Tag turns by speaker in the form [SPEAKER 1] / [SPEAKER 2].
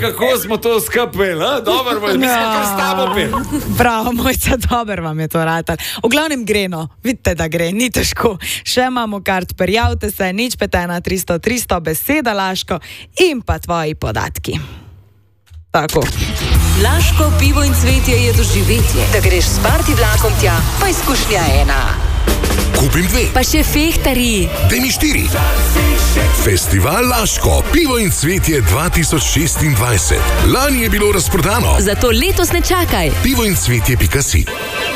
[SPEAKER 1] kako smo to skupaj, dobro, mi smo kar s tabo peli.
[SPEAKER 2] Bravo, mojca, dobro vam je to ratal. V glavnem gre, no, vidite, da gre, ni težko. Še imamo kart, prijavite se, 051 300 300, beseda Laško in pa tvoji podatki. Tako.
[SPEAKER 3] Laško pivo in cvetje je doživetje. Da greš s party vlakom tja, pa izkušnja ena.
[SPEAKER 4] Kupim 2.
[SPEAKER 3] Pa še fehtari.
[SPEAKER 4] Daj mi 4. Festival Laško, pivo in cvetje 2026. Lani je bilo razprodano.
[SPEAKER 3] Zato letos ne čakaj.
[SPEAKER 4] pivoincvetje.si